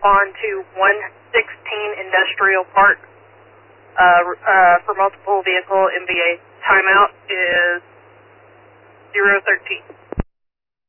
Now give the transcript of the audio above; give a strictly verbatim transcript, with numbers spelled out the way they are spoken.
respond to one sixteen Industrial Park uh, uh, for multiple vehicle M V A. Timeout is zero thirteen.